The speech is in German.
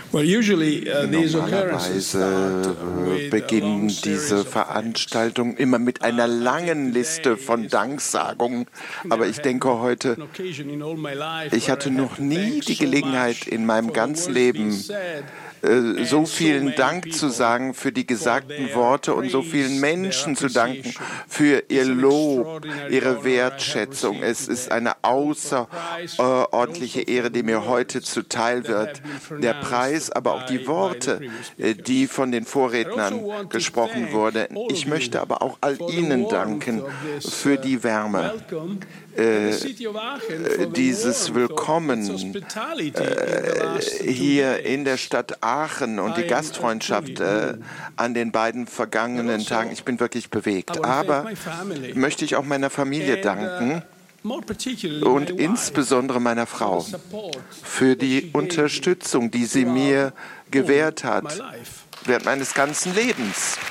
Normalerweise beginnen diese Veranstaltungen immer mit einer langen Liste von Danksagungen. Aber ich denke heute, ich hatte noch nie die Gelegenheit in meinem ganzen Leben, so vielen Dank zu sagen für die gesagten Worte und so vielen Menschen zu danken für ihr Lob, ihre Wertschätzung. Es ist eine außerordentliche Ehre, die mir heute zuteil wird. Der Preis, aber auch die Worte, die von den Vorrednern gesprochen wurden. Ich möchte aber auch all Ihnen danken für die Wärme, dieses Willkommen hier in der Stadt Aachen und die Gastfreundschaft an den beiden vergangenen Tagen. Ich bin wirklich bewegt. Aber möchte ich auch meiner Familie danken und insbesondere meiner Frau für die Unterstützung, die sie mir gewährt hat während meines ganzen Lebens.